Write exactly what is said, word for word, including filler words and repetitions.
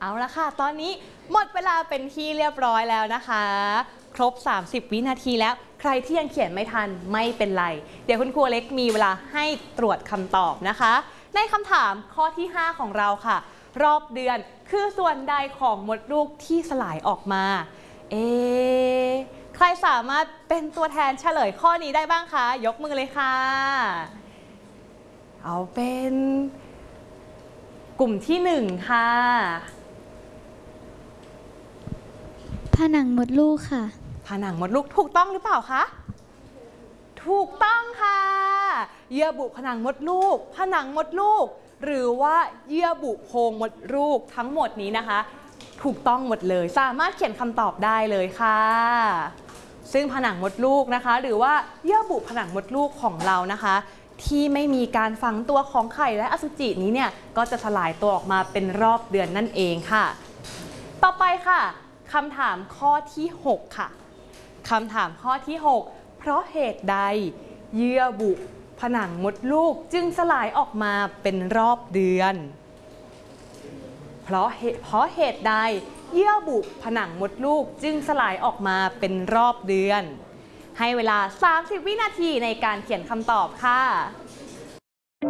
เอาละค่ะตอนนี้หมดเวลาเป็นที่เรียบร้อยแล้วนะคะครบสามสิบวินาทีแล้วใครที่ยังเขียนไม่ทันไม่เป็นไรเดี๋ยวคุณครูเล็กมีเวลาให้ตรวจคำตอบนะคะในคำถามข้อที่ห้าของเราค่ะรอบเดือนคือส่วนใดของมดลูกที่สลายออกมาเอใครสามารถเป็นตัวแทนเฉลยข้อนี้ได้บ้างคะยกมือเลยค่ะเอาเป็นกลุ่มที่หนึ่งค่ะผนังมดลูกค่ะผนังมดลูกถูกต้องหรือเปล่าคะถูกต้องค่ะเยื่อบุผนังมดลูกผนังมดลูกหรือว่าเยื่อบุโพรงมดลูกทั้งหมดนี้นะคะถูกต้องหมดเลยสามารถเขียนคำตอบได้เลยค่ะซึ่งผนังมดลูกนะคะหรือว่าเยื่อบุผนังมดลูกของเรานะคะที่ไม่มีการฝังตัวของไข่และอสุจินี้เนี่ยก็จะสลายตัวออกมาเป็นรอบเดือนนั่นเองค่ะต่อไปค่ะคำถามข้อที่หกค่ะคำถามข้อที่หกเพราะเหตุใดเยื่อบุผนังมดลูกจึงสลายออกมาเป็นรอบเดือนเพราะเหตุเพราะเหตุใดเยื่อบุผนังมดลูกจึงสลายออกมาเป็นรอบเดือนให้เวลาสามสิบวินาทีในการเขียนคำตอบค่ะ